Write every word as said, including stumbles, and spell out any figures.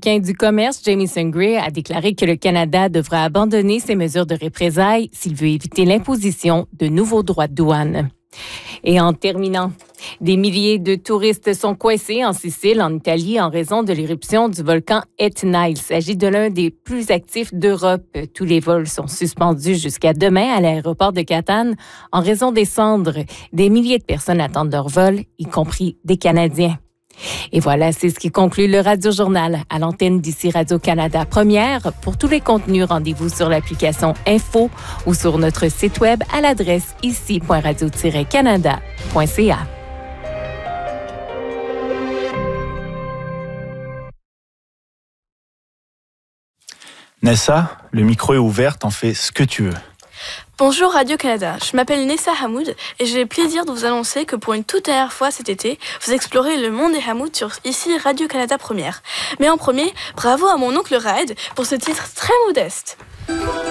américain du commerce, Jamieson Gray, a déclaré que le Canada devra abandonner ses mesures de représailles s'il veut éviter l'imposition de nouveaux droits de douane. Et en terminant, des milliers de touristes sont coincés en Sicile, en Italie, en raison de l'éruption du volcan Etna. Il s'agit de l'un des plus actifs d'Europe. Tous les vols sont suspendus jusqu'à demain à l'aéroport de Catane en raison des cendres. Des milliers de personnes attendent leur vol, y compris des Canadiens. Et voilà, c'est ce qui conclut le Radio-Journal à l'antenne d'ici Radio-Canada Première. Pour tous les contenus, rendez-vous sur l'application Info ou sur notre site web à l'adresse ici point radio tiret canada point c a. Nessa, le micro est ouvert, t'en fais ce que tu veux. Bonjour Radio-Canada, je m'appelle Nessa Hamoud et j'ai le plaisir de vous annoncer que pour une toute dernière fois cet été, vous explorez le monde des Hamoud sur ici Radio-Canada Première. Mais en premier, bravo à mon oncle Raed pour ce titre très modeste.